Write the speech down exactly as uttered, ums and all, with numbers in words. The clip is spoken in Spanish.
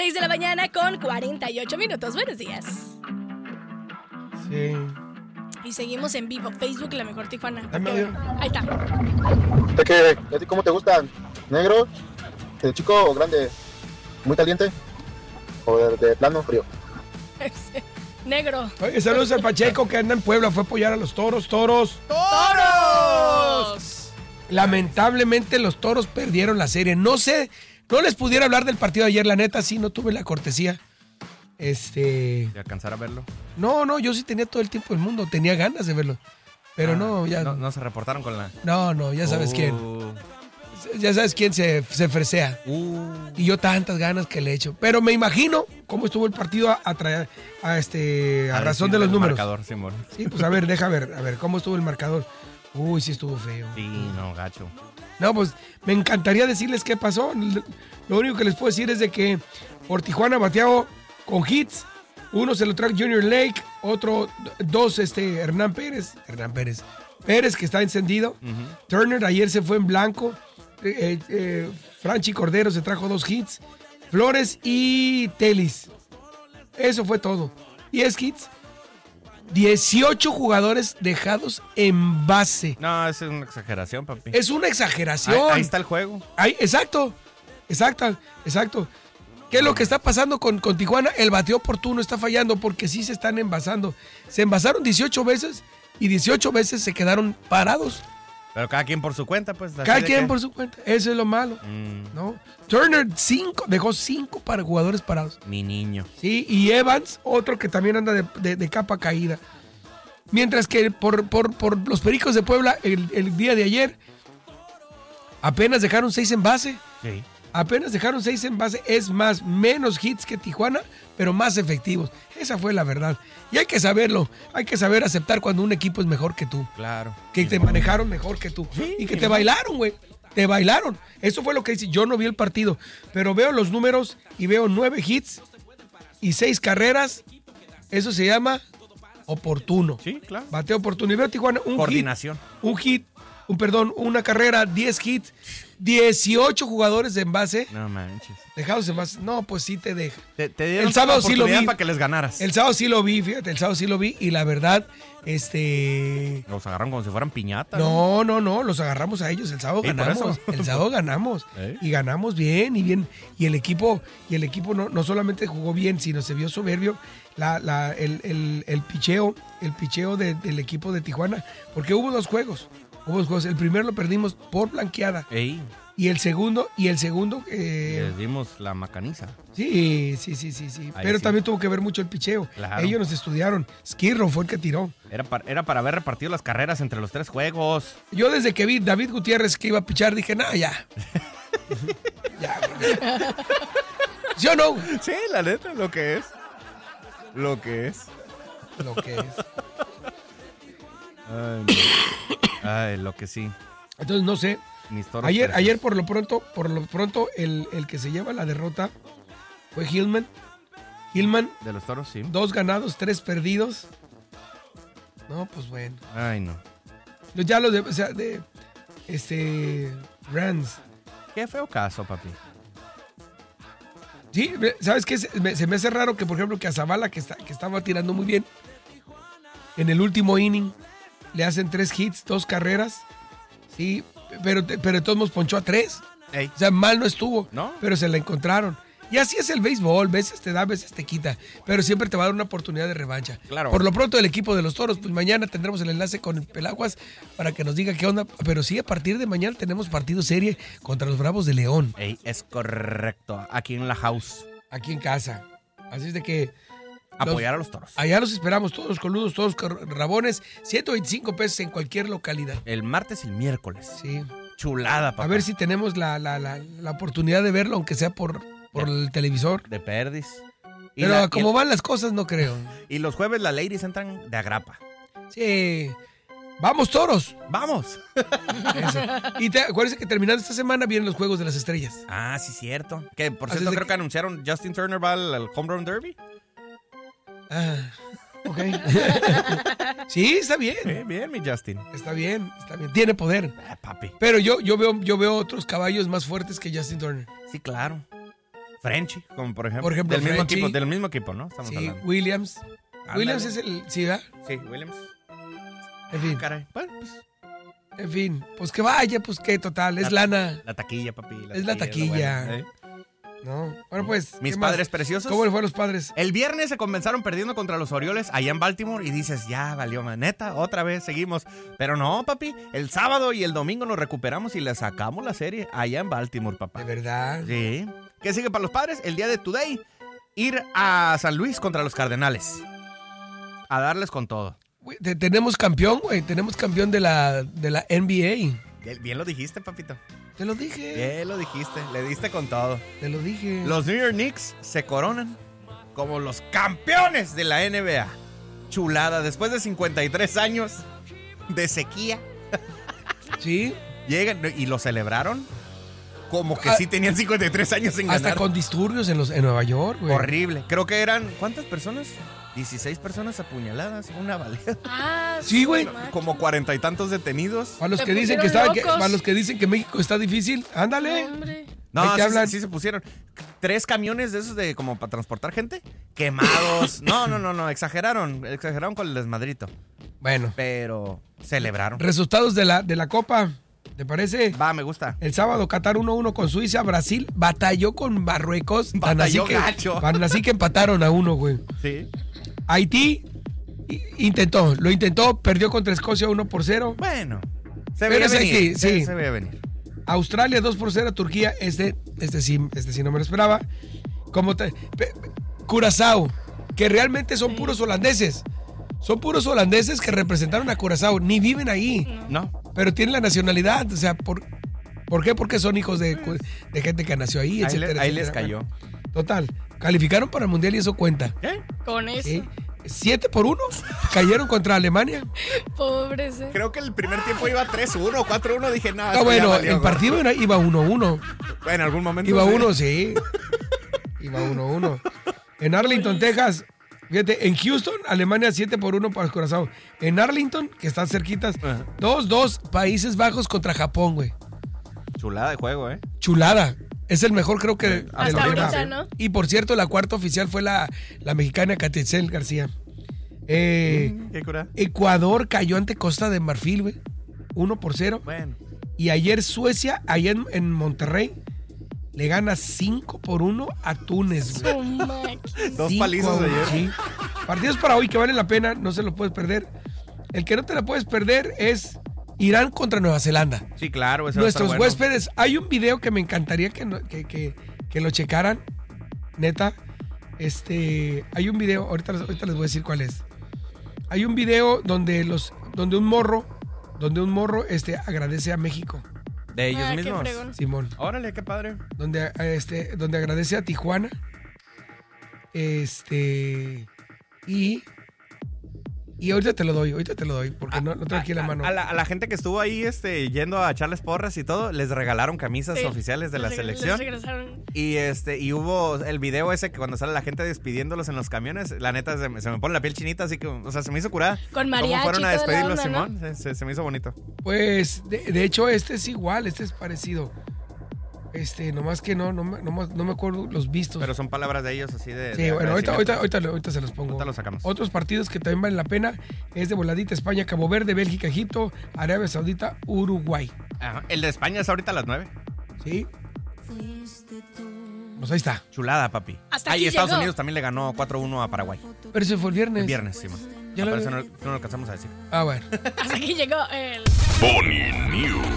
seis de la mañana con cuarenta y ocho minutos. Buenos días. Sí. Y seguimos en vivo, Facebook La Mejor Tijuana. Ahí está. ¿De qué? ¿A ti cómo te gustan? ¿Negro? ¿De chico o grande? ¿Muy caliente? ¿O de, de plano frío? Negro. Oye, saludos al Pacheco que anda en Puebla, fue a apoyar a los toros, toros. ¡Toros! Lamentablemente los toros perdieron la serie. No sé, no les pudiera hablar del partido de ayer, la neta, sí, no tuve la cortesía. Este... ¿De alcanzar a verlo? No, no, yo sí tenía todo el tiempo del mundo, tenía ganas de verlo. Pero Ah, no, ya... No, no se reportaron con la... No, no, ya sabes Uh. quién. Ya sabes quién se, se fresea. Uh. Y yo tantas ganas que le echo. Pero me imagino cómo estuvo el partido a, a, traer, a, este, a, A razón decir de los del números. marcador, Simón. Sí, pues a ver, deja ver, a ver, ¿cómo estuvo el marcador? Uy, sí estuvo feo. Sí, no, gacho. No, pues me encantaría decirles qué pasó. Lo único que les puedo decir es de que por Tijuana bateado con hits. Uno se lo trae Junior Lake, otro, dos, este, Hernán Pérez. Hernán Pérez. Pérez, que está encendido. Uh-huh. Turner ayer se fue en blanco. Eh, eh, Franchi Cordero se trajo dos hits. Flores y Telis. Eso fue todo. diez hits. dieciocho jugadores dejados en base. No, es una exageración, papi. Es una exageración. Ahí, ahí está el juego. Ahí, exacto, exacto, exacto. ¿Qué es lo que está pasando con, con Tijuana? El bateo oportuno está fallando porque sí se están envasando. Se envasaron dieciocho veces y dieciocho veces se quedaron parados. Pero cada quien por su cuenta, pues. así Cada de quien que- por su cuenta. Eso es lo malo. Mm, ¿No? Turner cinco, dejó cinco para jugadores parados. mi niño. Sí, y Evans, otro que también anda de, de- de capa caída. Mientras que por, por, por los Pericos de Puebla, el, el día de ayer, apenas dejaron seis en base. Sí. Apenas dejaron seis en base, es más, menos hits que Tijuana, pero más efectivos. Esa fue la verdad. Y hay que saberlo, hay que saber aceptar cuando un equipo es mejor que tú. Claro. Que te manejaron mejor que tú. Y que te bailaron, güey. Te bailaron. Eso fue lo que dice. Yo no vi el partido, pero veo los números y veo nueve hits y seis carreras. Eso se llama oportuno. Sí, claro. Bateo oportuno. Y veo Tijuana, un Coordinación. hit. Un hit, un perdón, una carrera, diez hits, dieciocho jugadores de envase. No manches. Dejados en base. No, pues sí te deja. Te, te dieron El sábado sí lo vi. para que les ganaras. El sábado sí lo vi, fíjate, el sábado sí lo vi y la verdad, este... Los agarraron como si fueran piñata. No, no, no, los agarramos a ellos, el sábado Sí, por ganamos, eso. el sábado ganamos ¿Eh? y ganamos bien y bien y el equipo y el equipo no, no solamente jugó bien, sino se vio soberbio la, la, el, el, el picheo, el picheo de- del equipo de Tijuana, porque hubo dos juegos, hubo dos juegos, el primero lo perdimos por blanqueada Ey, y el segundo y el segundo eh, les dimos la macaniza. sí, sí, sí, sí, sí, Ahí pero sí. también tuvo que ver mucho el picheo. Claro. Ellos nos estudiaron, Skirro fue el que tiró. Era para, era para haber repartido las carreras entre los tres juegos. Yo desde que vi David Gutiérrez que iba a pichar dije, no, ya. ya, güey. ¿Sí o no? Sí, la neta, lo que es. Lo que es. Lo que es. Ay, no. Ay, lo que sí. Entonces, no sé. Mis toros Ayer, preciosos. ayer por lo pronto, por lo pronto, el, el que se lleva la derrota fue Hillman. Hillman, De los toros, sí. dos ganados, tres perdidos. No, pues bueno. Ay, no. Los- Ya los de, o sea, de este Rams. Qué feo caso, papi. Sí, me- ¿sabes qué? Se me, se me hace raro que, por ejemplo, que a Zavala, que, está, que estaba tirando muy bien, en el último inning le hacen tres hits, dos carreras. Sí, pero, pero de todos modos ponchó a tres. Ey. O sea, mal no estuvo, ¿No? pero se la encontraron. Y así es el béisbol, veces te da, veces te quita, pero siempre te va a dar una oportunidad de revancha. Claro. Por lo pronto el equipo de los Toros, pues mañana tendremos el enlace con el Pelaguas para que nos diga qué onda, pero sí, a partir de mañana tenemos partido serie contra los Bravos de León, Ey, es correcto. Aquí en la house. aquí en casa. Así es de que... Apoyar a los toros. Allá los esperamos, todos coludos, todos cor- rabones, ciento veinticinco pesos en cualquier localidad. El martes y el miércoles. Sí. Chulada, papá. A ver si tenemos la, la, la, la oportunidad de verlo, aunque sea por, por el televisor. De perdis. Y Pero la- como y, van las cosas, no creo. y los jueves las ladies entran de agrapa. Sí. ¡Vamos, Toros! ¡Vamos! Eso. Y te, acuérdense que terminando esta semana vienen los Juegos de las Estrellas. Ah, sí, cierto. Que por Así cierto, es de creo que- que anunciaron Justin Turner va al, al Home Run Derby. Ah, ok. Sí, está bien. Bien, bien, mi Justin. Está bien, está bien. Tiene poder. Ah, papi. Pero yo, yo, veo, yo veo otros caballos más fuertes que Justin Turner. Sí, claro. Frenchy, como por ejemplo. Por ejemplo, del mismo Frenchy. equipo, del mismo equipo, ¿no? Estamos Sí, hablando. Williams. Ándale. Williams es el... ¿Sí, verdad? Sí, Williams. En fin, Caray. Bueno, pues, en fin. Pues que vaya, pues que total, es La- lana. la taquilla, papi. Es la taquilla. lo bueno, ¿eh? ¿No? Bueno, pues... Mis ¿qué más? padres preciosos. ¿Cómo le fue a los padres? El viernes se comenzaron perdiendo contra los Orioles allá en Baltimore y dices, ya valió, man, neta, otra vez seguimos. Pero no, papi, el sábado y el domingo nos recuperamos y le sacamos la serie allá en Baltimore, papá. De verdad. Sí. ¿Qué sigue para los padres? El día de Today, ir a San Luis contra los Cardenales. A darles con todo. Güey, te- tenemos campeón, güey. Tenemos campeón de la, de la N B A. Bien, bien lo dijiste, papito. Te lo dije. Bien lo dijiste, le diste con todo. Te lo dije. Los New York Knicks se coronan como los campeones de la N B A. Chulada, después de cincuenta y tres años de sequía, Sí. llegan y lo celebraron como que Ah, sí tenían cincuenta y tres años sin Hasta ganar. con disturbios en, los, en Nueva York, güey. Horrible. Creo que eran, ¿cuántas personas? dieciséis personas apuñaladas, una baleada. Ah, Sí, güey. macho. Como cuarenta y tantos detenidos. Para los Se que dicen que pusieron está, que- locos. para los que dicen que México está difícil, ándale. Hombre. No, Ahí te sí, hablan. sí, sí se pusieron. Tres camiones de esos de como para transportar gente. Quemados. No, no, no, no. Exageraron. Exageraron con el desmadrito. Bueno, Pero celebraron. resultados de la, de la Copa, ¿te parece? Va, me gusta. El sábado Qatar uno uno con Suiza, Brasil batalló con Marruecos. tan Batalló así que, gacho. tan así que empataron a uno, güey. Sí. Haití i- intentó, lo intentó, perdió contra Escocia uno por cero. Bueno. Se Pero veía ese venir. sí, Se, sí. se veía venir. Australia dos por cero, Turquía, este, este sí, este sí no me lo esperaba. Como te- pe- pe- Curazao, que realmente son puros holandeses. Son puros holandeses que representaron a Curazao, ni viven ahí, No. pero tienen la nacionalidad, o sea, ¿por, ¿por qué? Porque son hijos de, de gente que nació ahí, Ahí, etcétera, le- ahí les etcétera. cayó. Bueno, total, calificaron para el Mundial y eso cuenta. ¿Eh? Con eso. ¿Sí? Siete por uno, cayeron contra Alemania. Pobres, eh. Creo que el primer tiempo iba tres uno, cuatro uno. Dije, no. Ah, esto ya bueno, valió, el ¿no? partido era- iba uno uno. En algún momento. Iba sí. uno, sí. Iba uno uno. En Arlington, Texas. Fíjate, en Houston, Alemania siete por uno para el Curazao. En Arlington, que están cerquitas, Ajá. dos dos, Países Bajos contra Japón, güey. Chulada de juego, ¿eh? Chulada. Es el mejor, creo que, de Hasta los ahorita, demás. ¿no? Y por cierto, la cuarta oficial fue la, la mexicana Catitzel García. Eh, Qué cura. Ecuador cayó ante Costa de Marfil, güey. uno por cero. Bueno. Y ayer Suecia, allá en, en Monterrey, le gana cinco por uno a Túnez, güey. Su máquina. Dos Cinco, palizos de ayer. sí. Partidos para hoy que valen la pena, no se los puedes perder. El que no te la puedes perder es Irán contra Nueva Zelanda. Sí, claro. Eso va a estar Nuestros bueno. huéspedes, hay un video que me encantaría que, no- que, que- que lo checaran, neta. Este, hay un video, ahorita, les- ahorita les voy a decir cuál es. Hay un video donde los, donde un morro, donde un morro, este, agradece a México, De ellos Ah, qué mismos. fregón. Simón. Órale, qué padre. Donde, este, donde agradece a Tijuana. Este. Y. Y ahorita te lo doy, ahorita te lo doy, porque no, no tengo aquí en la mano. A la, a la gente que estuvo ahí este, yendo a echarles porras y todo, les regalaron camisas Sí. oficiales de la Les reg- selección. les regresaron. Y este y hubo el video ese que cuando sale la gente despidiéndolos en los camiones, la neta se me, se me pone la piel chinita, así que, o sea, se me hizo curada. Con ¿Cómo mariachi fueron a y toda la despedirlos, onda, ¿no? Simón? Se, se- se me hizo bonito. Pues, de, de hecho, este es igual, este es parecido. Este, nomás que no, no, me- no, me- no me acuerdo los vistos. Pero son palabras de ellos así de. sí, de bueno, ahorita, ahorita, agradecimiento. ahorita, ahorita se los pongo. Ahorita los sacamos. Otros partidos que también valen la pena es de voladita España, Cabo Verde, Bélgica, Egipto, Arabia Saudita, Uruguay. Ajá, el de España es ahorita a las nueve. ¿Sí? Pues ahí está. Chulada, papi. Hasta Ah, y aquí Estados llegó. Unidos también le ganó cuatro uno a Paraguay. Pero ese fue el viernes. El viernes, Simón. Ya Ah, lo pero eso vi. no, no lo alcanzamos a decir. Ah, bueno. Hasta aquí llegó el... Pony News.